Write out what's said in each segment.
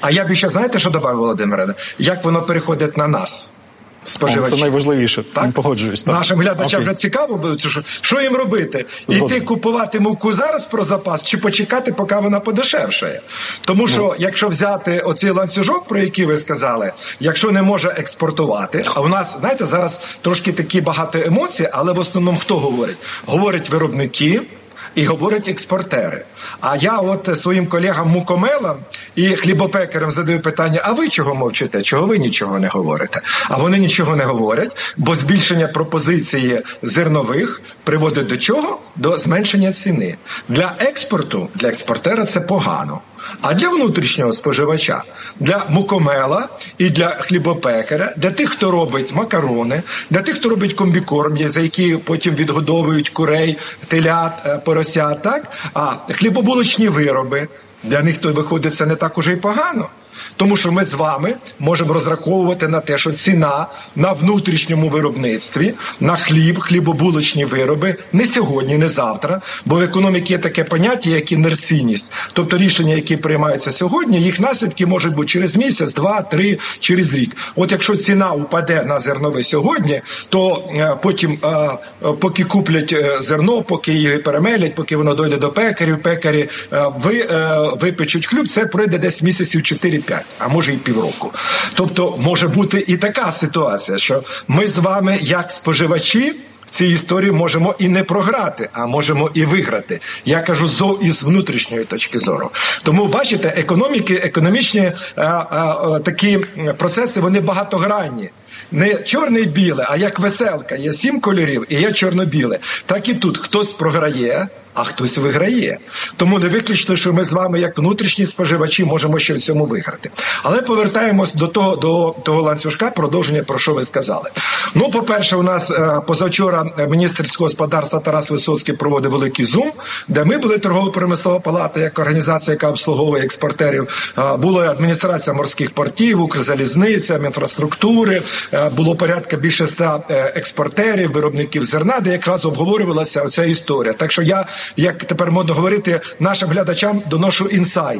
А я б ще, знаєте, що додав, Володимире? Як воно переходить на нас? Споживачі. Це найважливіше, погоджуюсь. Так. Нашим глядачам вже цікаво буде, що їм робити? Іти купувати муку зараз про запас, чи почекати, поки вона подешевшає? Тому що, якщо взяти оцей ланцюжок, про який ви сказали, якщо не може експортувати, а у нас, знаєте, зараз трошки такі багато емоцій, але в основному хто говорить? Говорять виробники, і говорять експортери. А я от своїм колегам-мукомелам і хлібопекарям задаю питання, а ви чого мовчите? Чого ви нічого не говорите? А вони нічого не говорять, бо збільшення пропозиції зернових приводить до чого? До зменшення ціни. Для експорту, для експортера це погано. А для внутрішнього споживача, для мукомела і для хлібопекаря, для тих, хто робить макарони, для тих, хто робить комбікорм, за які потім відгодовують курей, телят, поросят, так? А хлібобулочні вироби, для них то виходить це не так уже й погано. Тому що ми з вами можемо розраховувати на те, що ціна на внутрішньому виробництві, на хліб, хлібобулочні вироби не сьогодні, не завтра, бо в економіці є таке поняття, як інерційність. Тобто рішення, які приймаються сьогодні, їх наслідки можуть бути через місяць, два, три, через рік. От якщо ціна упаде на зернове сьогодні, то потім, поки куплять зерно, поки її перемелять, поки воно дойде до пекарів, пекарі випечуть хліб, це пройде десь місяців 4-5. А може і півроку. Тобто може бути і така ситуація, що ми з вами, як споживачі, в цій історії можемо і не програти, а можемо і виграти. Я кажу із внутрішньої точки зору. Тому, бачите, економічні такі процеси, вони багатогранні. Не чорне і біле, а як веселка. Є 7 кольорів і є чорно-біле. Так і тут хтось програє, а хтось виграє. Тому не виключно, що ми з вами, як внутрішні споживачі, можемо ще в цьому виграти. Але повертаємось до того ланцюжка, продовження, про що ви сказали. Ну, по-перше, у нас позавчора міністр сільського господарства Тарас Висоцький проводив великий зум, де ми були торгово-промислова палата, як організація, яка обслуговує експортерів. Була адміністрація морських портів, Укрзалізниця, інфраструктури, було порядка більше 100 експортерів, виробників зерна, де якраз обговорювалася оця історія. Так що я, як тепер модно говорити, нашим глядачам доношу інсайт.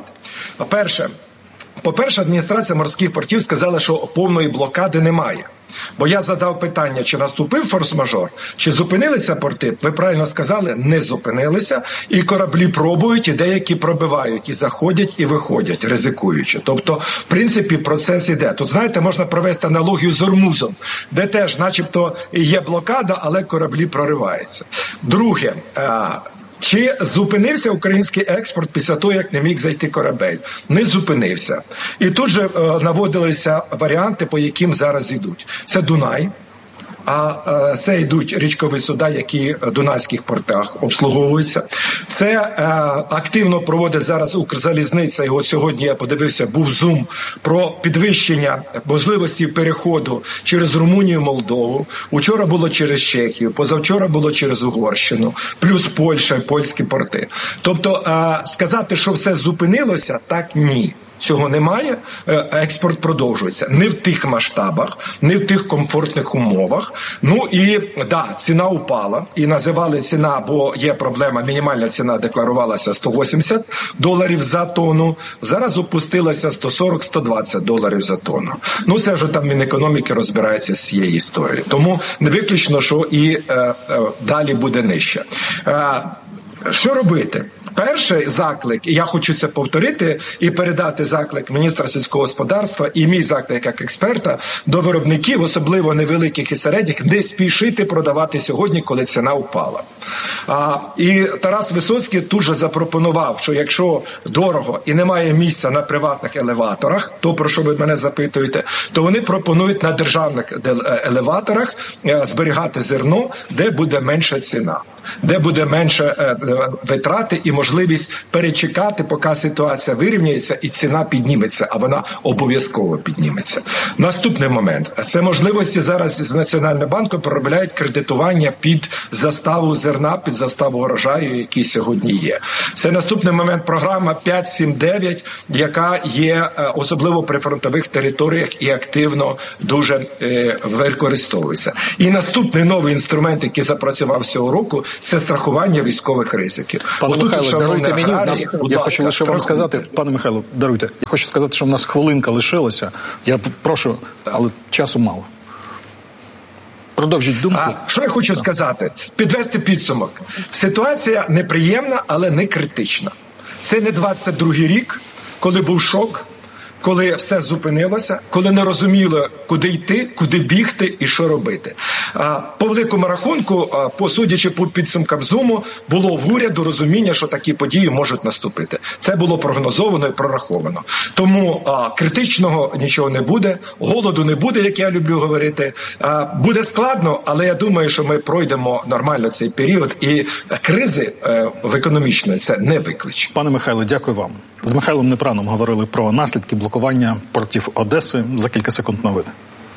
По-перше, адміністрація морських портів сказала, що повної блокади немає. Бо я задав питання, чи наступив форс-мажор, чи зупинилися порти. Ви правильно сказали, не зупинилися. І кораблі пробують, і деякі пробивають, і заходять, і виходять, ризикуючи. Тобто, в принципі, процес іде. Тут, знаєте, можна провести аналогію з Ормузом, де теж, начебто, є блокада, але кораблі прориваються. Друге, чи зупинився український експорт після того, як не міг зайти корабель? Не зупинився. І тут же наводилися варіанти, по яким зараз йдуть. Це Дунай, а це йдуть річкові суда, які в дунайських портах обслуговуються. Це активно проводить зараз Укрзалізниця, і от сьогодні я подивився, був зум про підвищення можливості переходу через Румунію, Молдову. Учора було через Чехію, позавчора було через Угорщину, плюс Польща, польські порти. Тобто сказати, що все зупинилося, так ні. Цього немає, експорт продовжується. Не в тих масштабах, не в тих комфортних умовах. Ну і, да, ціна упала. І називали ціна, бо є проблема, мінімальна ціна декларувалася $180 за тонну. Зараз опустилася $140-120 за тонну. Ну це вже там Мінекономіки розбирається з цією історією. Тому не виключно, що і далі буде нижче. Що робити? Перший заклик, і я хочу це повторити і передати заклик міністра сільського господарства і мій заклик як експерта до виробників, особливо невеликих і середніх, не спішити продавати сьогодні, коли ціна впала. І Тарас Висоцький тут же запропонував, що якщо дорого і немає місця на приватних елеваторах, то про що ви мене запитуєте, то вони пропонують на державних елеваторах зберігати зерно, де буде менша ціна, де буде менше витрати і можливість перечекати, поки ситуація вирівняється і ціна підніметься, а вона обов'язково підніметься. Наступний момент. Це можливості зараз з Національним банком проробляють кредитування під заставу зерна, під заставу урожаю, який сьогодні є. Це наступний момент програма 5-7-9, яка є особливо при фронтових територіях і активно дуже використовується. І наступний новий інструмент, який запрацював цього року, це страхування військових ризиків. Пане Михайло, даруйте мені, я хочу лише вам сказати, пане Михайло, даруйте, я хочу сказати, що в нас хвилинка лишилася. Я прошу, але часу мало. Продовжіть думку. Що я хочу сказати? Підвести підсумок. Ситуація неприємна, але не критична. Це не 22-й рік, коли був шок, коли все зупинилося, коли не розуміли, куди йти, куди бігти і що робити. По великому рахунку, судячи по підсумкам Зуму, було в уряду розуміння, що такі події можуть наступити. Це було прогнозовано і прораховано. Тому критичного нічого не буде, голоду не буде, як я люблю говорити. Буде складно, але я думаю, що ми пройдемо нормально цей період, і кризи в економічної це не викличе. Пане Михайло, дякую вам. З Михайлом Непраном говорили про наслідки блокування портів Одеси. За кілька секунд новини.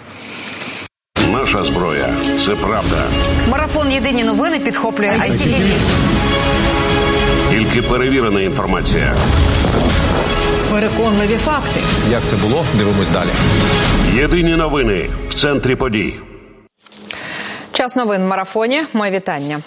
Наша зброя – це правда. Марафон «Єдині новини» підхоплює ICTV. Тільки перевірена інформація. Переконливі факти. Як це було? Дивимось далі. Єдині новини в центрі подій. Час новин в марафоні. Моє вітання.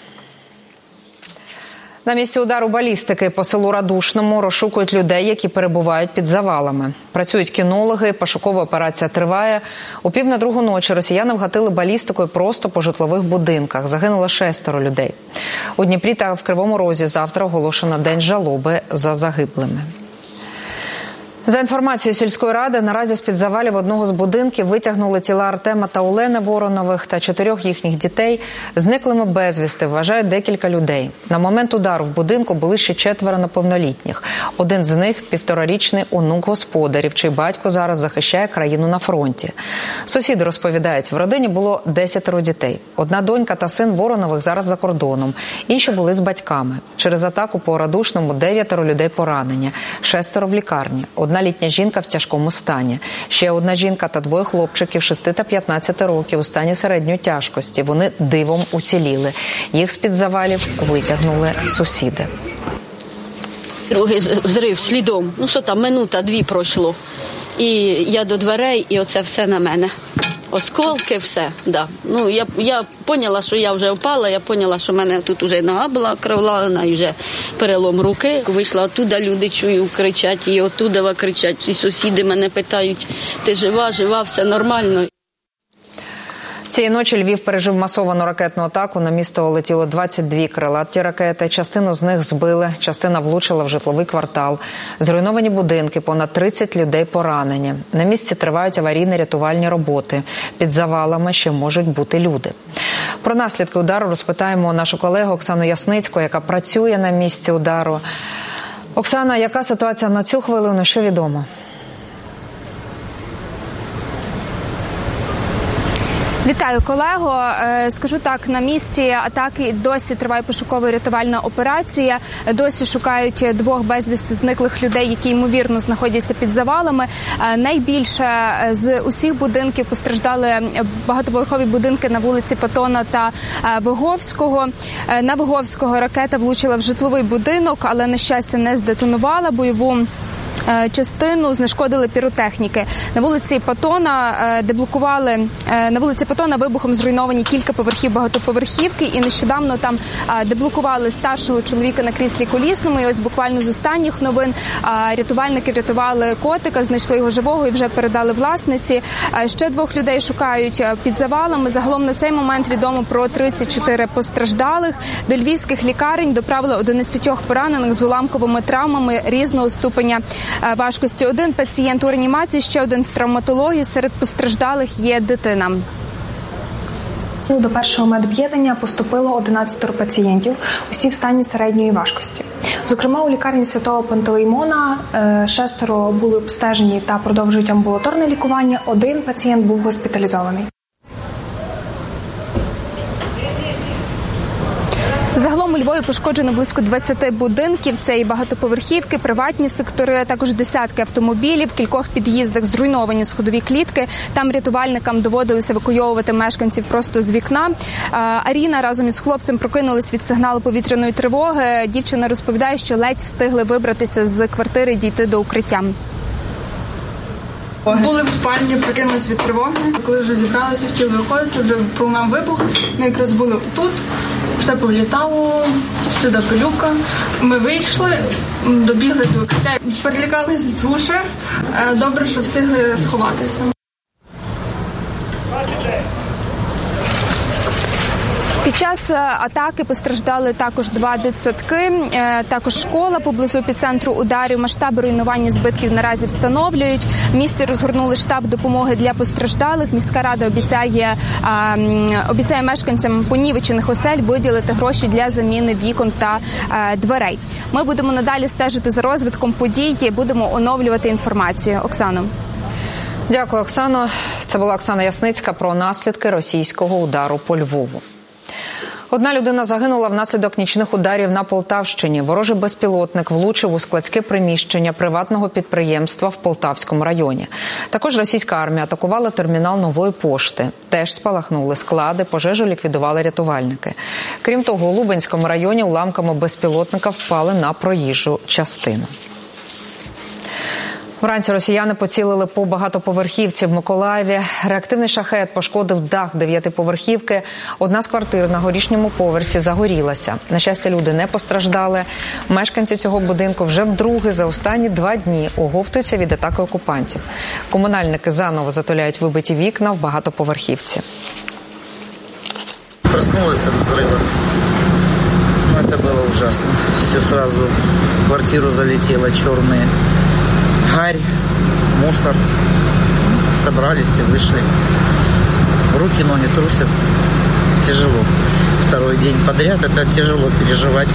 На місці удару балістики по селу Радушному розшукують людей, які перебувають під завалами. Працюють кінологи, пошукова операція триває. О 1:30 ночі росіяни вгатили балістикою просто по житлових будинках. Загинуло 6 людей. У Дніпрі та в Кривому Розі завтра оголошено день жалоби за загиблими. За інформацією сільської ради, наразі з-під завалів одного з будинків витягнули тіла Артема та Олени Воронових та 4 їхніх дітей. Зниклими безвісти вважають декілька людей. На момент удару в будинку були ще 4 неповнолітніх. Один з них – 1,5-річний онук господарів, чий батько зараз захищає країну на фронті. Сусіди розповідають, в родині було 10 дітей. Одна донька та син Воронових зараз за кордоном. Інші були з батьками. Через атаку по Радушному 9 людей поранені, 6 в лікарні. Одна літня жінка в тяжкому стані. Ще одна жінка та 2 хлопчиків 6 та 15 років у стані середньої тяжкості. Вони дивом уціліли. Їх з-під завалів витягнули сусіди. Другий взрив слідом. Ну що там, минута-дві пройшло. І я до дверей, і оце все на мене. Осколки, все, да. Ну, я поняла, що я вже впала, я поняла, що в мене тут вже нога була кровлана, і вже перелом руки. Вийшла оттуда, люди чую, кричать, і оттуда кричать, і сусіди мене питають, ти жива, все нормально. Цієї ночі Львів пережив масовану ракетну атаку. На місто летіло 22 крилаті ракети. Частину з них збили, частина влучила в житловий квартал. Зруйновані будинки, понад 30 людей поранені. На місці тривають аварійно-рятувальні роботи. Під завалами ще можуть бути люди. Про наслідки удару розпитаємо нашу колегу Оксану Ясницьку, яка працює на місці удару. Оксана, яка ситуація на цю хвилину? Що відомо? Вітаю, колего. Скажу так, на місці атаки досі триває пошуково-рятувальна операція. Досі шукають 2 безвісти зниклих людей, які, ймовірно, знаходяться під завалами. Найбільше з усіх будинків постраждали багатоповерхові будинки на вулиці Патона та Виговського. На Виговського ракета влучила в житловий будинок, але, на щастя, не здетонувала. Бойову частину знешкодили піротехніки. На вулиці Патона на вулиці Патона вибухом зруйновані кілька поверхів багатоповерхівки, і нещодавно там деблокували старшого чоловіка на кріслі колісному. І ось буквально з останніх новин рятувальники врятували котика, знайшли його живого і вже передали власниці. Ще 2 людей шукають під завалами. Загалом на цей момент відомо про 34 постраждалих. До львівських лікарень доправили 11 поранених з уламковими травмами різного ступеня важкості. 1 пацієнт у реанімації, ще 1 в травматології. Серед постраждалих є дитина. До першого медоб'єднання поступило 11 пацієнтів, усі в стані середньої важкості. Зокрема, у лікарні Святого Пантелеймона 6 були обстежені та продовжують амбулаторне лікування, 1 пацієнт був госпіталізований. Загалом у Львові пошкоджено близько 20 будинків. Це і багатоповерхівки, приватні сектори, а також десятки автомобілів. В кількох під'їздах зруйновані сходові клітки. Там рятувальникам доводилося евакуйовувати мешканців просто з вікна. Аріна разом із хлопцем прокинулись від сигналу повітряної тривоги. Дівчина розповідає, що ледь встигли вибратися з квартири, дійти до укриття. Були в спальні, прокинулись від тривоги. Коли вже зібралися, хотіли виходити, вже пролунав вибух. Ми якраз були тут. все повлітало, сюди пилюка. Ми вийшли, добігли до укриття, перелякались дуже. Добре, що встигли сховатися. Під час атаки постраждали також 2 дитсадки, також школа поблизу епіцентру ударів. Масштаби руйнування збитків наразі встановлюють. В місті розгорнули штаб допомоги для постраждалих. Міська рада обіцяє мешканцям понівечених осель виділити гроші для заміни вікон та дверей. Ми будемо надалі стежити за розвитком подій, будемо оновлювати інформацію. Оксано. Дякую, Оксано. Це була Оксана Ясницька про наслідки російського удару по Львову. 1 людина загинула внаслідок нічних ударів на Полтавщині. Ворожий безпілотник влучив у складське приміщення приватного підприємства в Полтавському районі. Також російська армія атакувала термінал Нової пошти. Теж спалахнули склади, пожежу ліквідували рятувальники. Крім того, у Лубенському районі уламками безпілотника впали на проїжджу частину. Вранці росіяни поцілили по багатоповерхівці в Миколаєві. Реактивний шахед пошкодив дах 9-поверхівки. Одна з квартир на горішньому поверсі загорілася. На щастя, люди не постраждали. Мешканці цього будинку вже вдруге за останні 2 дні оговтуються від атаки окупантів. Комунальники заново затуляють вибиті вікна в багатоповерхівці. Проснулась от взрыва. Это было ужасно. Все сразу в квартиру залетело, черные. Гарь, мусор. Собрались и вышли. Руки, ноги трусятся. Тяжело. 2-й день подряд это тяжело переживать.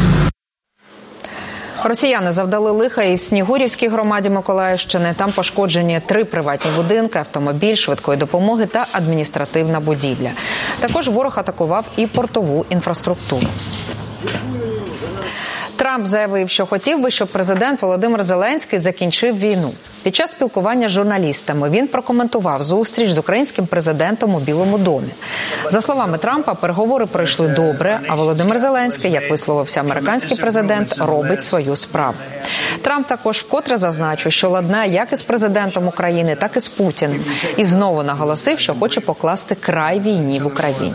Росіяни завдали лиха і в Снігурівській громаді Миколаївщини. Там пошкоджені 3 приватні будинки, автомобіль швидкої допомоги та адміністративна будівля. Також ворог атакував і портову інфраструктуру. Трамп заявив, що хотів би, щоб президент Володимир Зеленський закінчив війну. Під час спілкування з журналістами він прокоментував зустріч з українським президентом у Білому домі. За словами Трампа, переговори пройшли добре, а Володимир Зеленський, як висловився американський президент, робить свою справу. Трамп також вкотре зазначив, що ладнає як із президентом України, так і з Путіним. І знову наголосив, що хоче покласти край війні в Україні.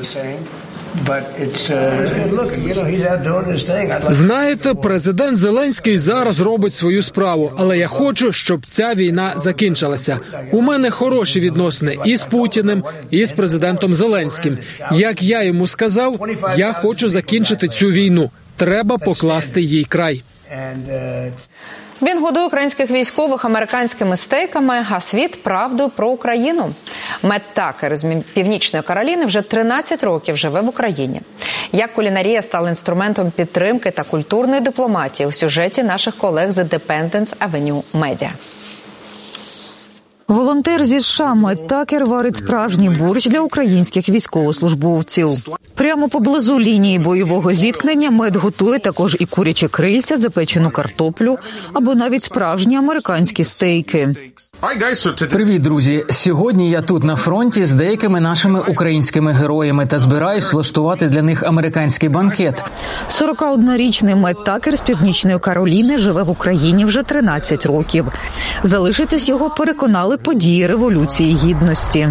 Знаєте, президент Зеленський зараз робить свою справу, але я хочу, щоб ця війна закінчилася. У мене хороші відносини і з Путіним, і з президентом Зеленським. Як я йому сказав, я хочу закінчити цю війну. Треба покласти їй край. Він годує українських військових американськими стейками, а світ – правдою про Україну. Мет Такер з Північної Кароліни вже 13 років живе в Україні. Як кулінарія стала інструментом підтримки та культурної дипломатії у сюжеті наших колег з Independence Avenue Media. Волонтер зі США Мет Такер варить справжній борщ для українських військовослужбовців. Прямо поблизу лінії бойового зіткнення Мет готує також і курячі крильця, запечену картоплю або навіть справжні американські стейки. Привіт, друзі! Сьогодні я тут на фронті з деякими нашими українськими героями та збираюсь влаштувати для них американський банкет. 41-річний Мет Такер з Північної Кароліни живе в Україні вже 13 років. Залишитись його переконали події Революції Гідності.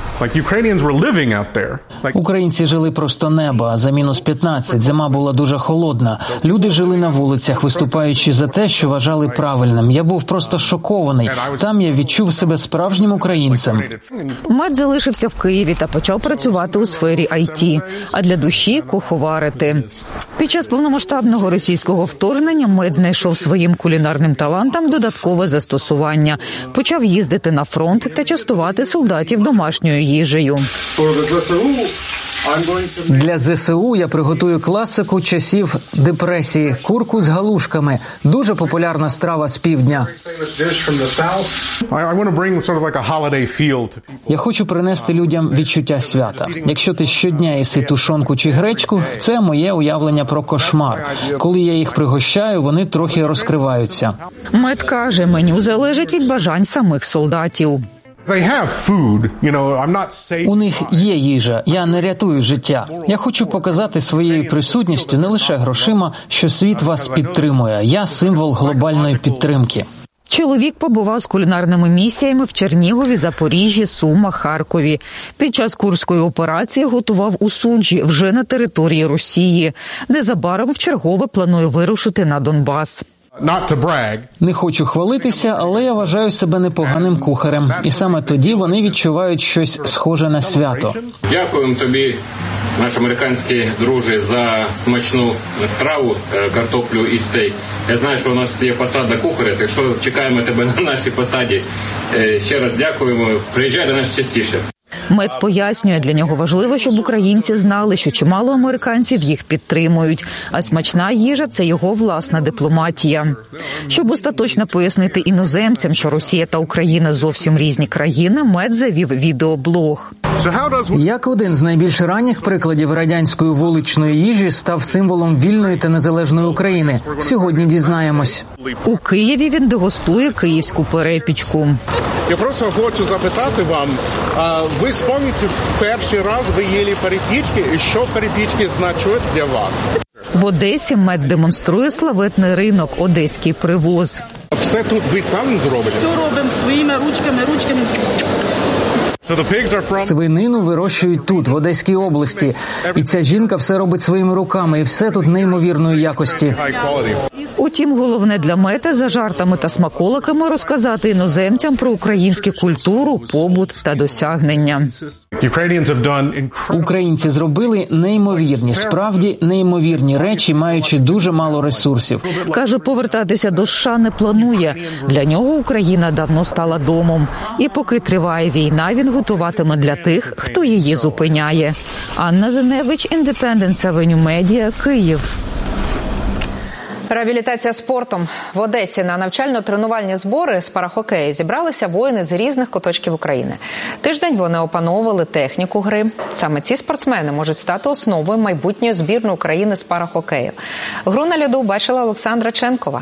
Українці жили просто неба, за мінус 15, зима була дуже холодна. Люди жили на вулицях, виступаючи за те, що вважали правильним. Я був просто шокований. Там я відчув себе справжнім українцем. Мет залишився в Києві та почав працювати у сфері IT, а для душі – куховарити. Під час повномасштабного російського вторгнення Мет знайшов своїм кулінарним талантам додаткове застосування. Почав їздити на фронт та частувати солдатів домашньою їжею. Для ЗСУ я приготую класику часів депресії – курку з галушками. Дуже популярна страва з півдня. Я хочу принести людям відчуття свята. Якщо ти щодня їси тушонку чи гречку, це моє уявлення про кошмар. Коли я їх пригощаю, вони трохи розкриваються. Мет каже, меню залежить від бажань самих солдатів. У них є їжа, я не рятую життя. Я хочу показати своєю присутністю, не лише грошима, що світ вас підтримує. Я символ глобальної підтримки. Чоловік побував з кулінарними місіями в Чернігові, Запоріжжі, Сумах, Харкові. Під час Курської операції готував у суджі, вже на території Росії. Незабаром вчергове планує вирушити на Донбас. Не хочу хвалитися, але я вважаю себе непоганим кухарем. І саме тоді вони відчувають щось схоже на свято. Дякуємо тобі, наш американський друже, за смачну страву, картоплю і стейк. Я знаю, що у нас є посада кухаря, так що чекаємо тебе на нашій посаді. Ще раз дякуємо. Приїжджай до нас частіше. Мед пояснює, для нього важливо, щоб українці знали, що чимало американців їх підтримують, а смачна їжа – це його власна дипломатія. Щоб остаточно пояснити іноземцям, що Росія та Україна зовсім різні країни, Мед завів відеоблог. Як один з найбільш ранніх прикладів радянської вуличної їжі став символом вільної та незалежної України? Сьогодні дізнаємось. У Києві він дегустує київську перепічку. Я просто хочу запитати вам, ви спомните, перший раз ви їли перепічки, і що перепічки значать для вас? В Одесі Мед демонструє славетний ринок «Одеський привоз». Все тут ви самі зробите? Все робимо своїми ручками. Свинину вирощують тут, в Одеській області. І ця жінка все робить своїми руками, і все тут неймовірної якості. Утім, головне для Мета за жартами та смаколиками розказати іноземцям про українську культуру, побут та досягнення. Українці зробили неймовірні, справді неймовірні речі, маючи дуже мало ресурсів. Каже, повертатися до США не планує. Для нього Україна давно стала домом. І поки триває війна, він готуватиме для тих, хто її зупиняє. Анна Зеневич, Independence Avenue Media, Київ. Реабілітація спортом. В Одесі на навчально-тренувальні збори з парахокею зібралися воїни з різних куточків України. Тиждень вони опановували техніку гри. Саме ці спортсмени можуть стати основою майбутньої збірної України з парахокею. Гру на льоду бачила Олександра Ченкова.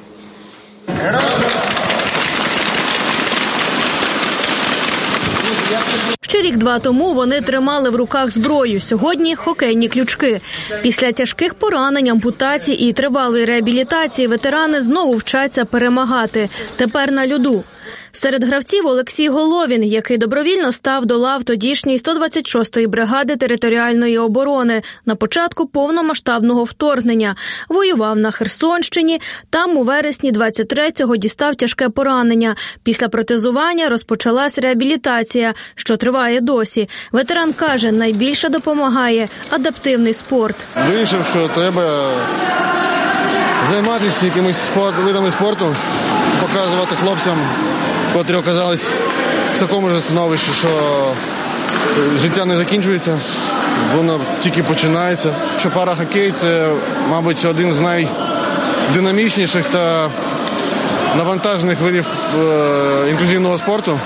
Ще рік-два тому вони тримали в руках зброю. Сьогодні – хокейні ключки. Після тяжких поранень, ампутацій і тривалої реабілітації ветерани знову вчаться перемагати. Тепер на льоду. Серед гравців Олексій Головін, який добровільно став до лав тодішньої 126-ї бригади територіальної оборони на початку повномасштабного вторгнення. Воював на Херсонщині, там у вересні 23-го дістав тяжке поранення. Після протезування розпочалась реабілітація, що триває досі. Ветеран каже, найбільше допомагає адаптивний спорт. Вирішив, що треба займатися якимись видами спорту, показувати хлопцям, котрі оказались в такому ж становищі, що життя не закінчується, воно тільки починається. Що парахокей – це, мабуть, один з найдинамічніших та навантажених видів інклюзивного спорту.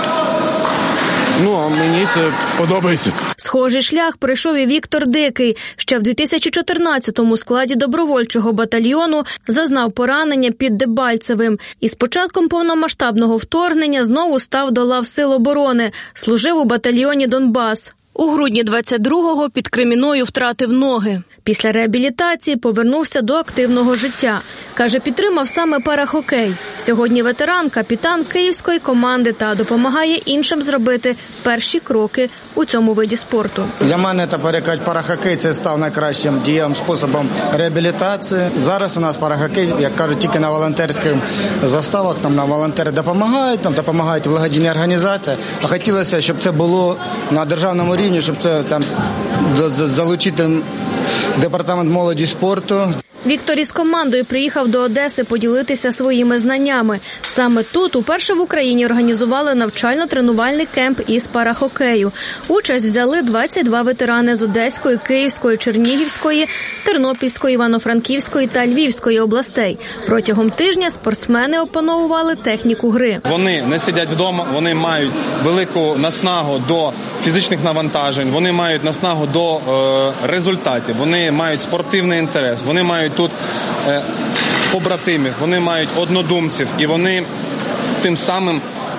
А мені це подобається. Схожий шлях пройшов і Віктор Дикий. Ще в 2014-му у складі добровольчого батальйону зазнав поранення під Дебальцевим. І з початком повномасштабного вторгнення знову став до лав Сил оборони. Служив у батальйоні «Донбас». У грудні 22-го під Креміною втратив ноги. Після реабілітації повернувся до активного життя. Каже, підтримав саме парахокей. Сьогодні ветеран, капітан київської команди та допомагає іншим зробити перші кроки у цьому виді спорту. Для мене тепер парахокей це став найкращим дієвим способом реабілітації. Зараз у нас парахокей, як кажуть, тільки на волонтерських заставах, там нам волонтери допомагають, там допомагають благодійні організації. А хотілося, щоб це було на державному рівні, щоб це там залучити департамент молоді і спорту. Віктор із командою приїхав до Одеси поділитися своїми знаннями. Саме тут уперше в Україні організували навчально-тренувальний кемп із парахокею. Участь взяли 22 ветерани з Одеської, Київської, Чернігівської, Тернопільської, Івано-Франківської та Львівської областей. Протягом тижня спортсмени опановували техніку гри. Вони не сидять вдома, вони мають велику наснагу до фізичних навантажень, вони мають наснагу до результатів, вони мають спортивний інтерес, вони мають тут побратимів, вони мають однодумців і вони тим самим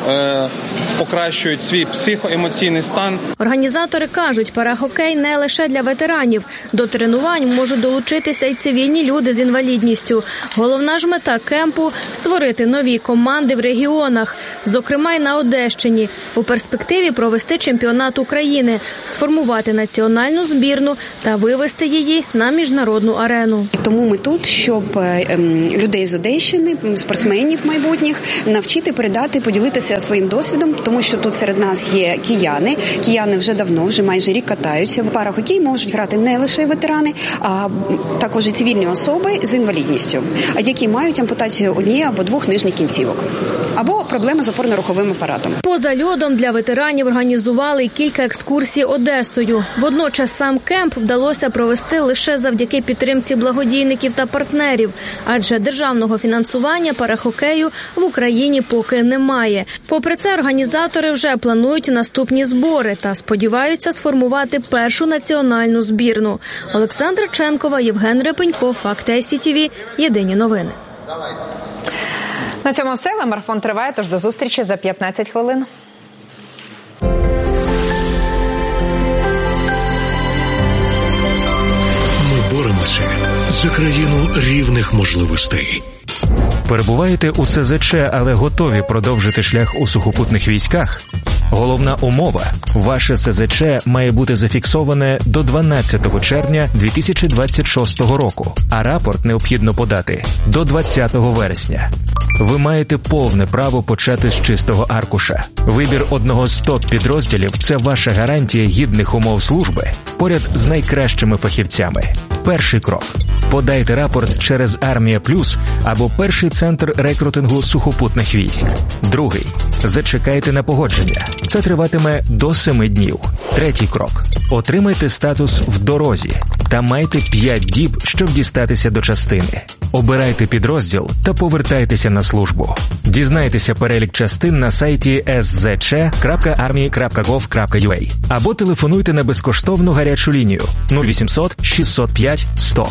покращують свій психоемоційний стан. Організатори кажуть, парахокей не лише для ветеранів. До тренувань можуть долучитися й цивільні люди з інвалідністю. Головна ж мета кемпу – створити нові команди в регіонах, зокрема й на Одещині. У перспективі провести чемпіонат України, сформувати національну збірну та вивести її на міжнародну арену. Тому ми тут, щоб людей з Одещини, спортсменів майбутніх, навчити, передати, поділитися своїм досвідом, тому що тут серед нас є кияни. Кияни вже давно, вже майже рік катаються. В парахокей можуть грати не лише ветерани, а також і цивільні особи з інвалідністю, які мають ампутацію однієї або двох нижніх кінцівок, або проблеми з опорно-руховим апаратом. Поза льодом для ветеранів організували кілька екскурсій Одесою. Водночас сам кемп вдалося провести лише завдяки підтримці благодійників та партнерів, адже державного фінансування парахокею в Україні поки немає. Попри це, організатори вже планують наступні збори та сподіваються сформувати першу національну збірну. Олександра Ченкова, Євген Репенько, Факти ICTV, Єдині новини. На цьому все. Марафон триває, тож до зустрічі за 15 хвилин. Ми боремося за країну рівних можливостей. Перебуваєте у СЗЧ, але готові продовжити шлях у сухопутних військах? Головна умова – ваше СЗЧ має бути зафіксоване до 12 червня 2026 року, а рапорт необхідно подати до 20 вересня. Ви маєте повне право почати з чистого аркуша. Вибір одного з топ-підрозділів – це ваша гарантія гідних умов служби поряд з найкращими фахівцями. Перший крок – подайте рапорт через Армія Плюс або перший центр рекрутингу сухопутних військ. Другий – зачекайте на погодження. Це триватиме до 7 днів. Третій крок – отримайте статус в дорозі та майте 5 діб, щоб дістатися до частини. Обирайте підрозділ та повертайтеся на службу. Дізнайтеся перелік частин на сайті szc.army.gov.ua або телефонуйте на безкоштовну гарячу лінію 0800 605 100.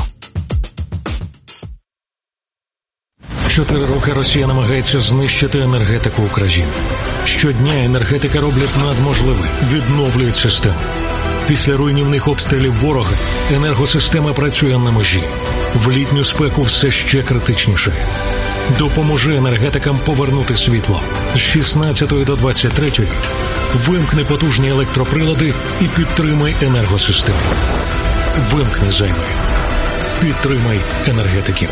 4 роки Росія намагається знищити енергетику України. Щодня енергетика роблять надможливе, відновлюють систему. Після руйнівних обстрілів ворога енергосистема працює на межі. В літню спеку все ще критичніше. Допоможи енергетикам повернути світло. З 16 до 23 вимкни потужні електроприлади і підтримай енергосистему. Вимкни зайве. Підтримай енергетиків.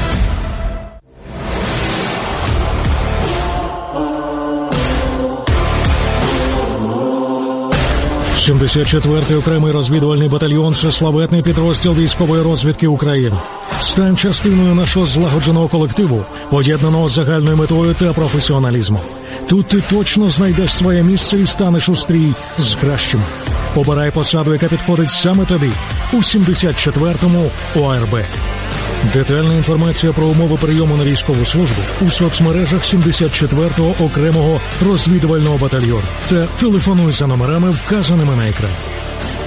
74-й окремий розвідувальний батальйон – це славетний підрозділ військової розвідки України. Стань частиною нашого злагодженого колективу, об'єднаного загальною метою та професіоналізмом. Тут ти точно знайдеш своє місце і станеш у стрій з кращими. Обирай посаду, яка підходить саме тобі у 74-му ОРБ. Детальна інформація про умови прийому на військову службу у соцмережах 74-го окремого розвідувального батальйону та телефонуй за номерами, вказаними на екрані.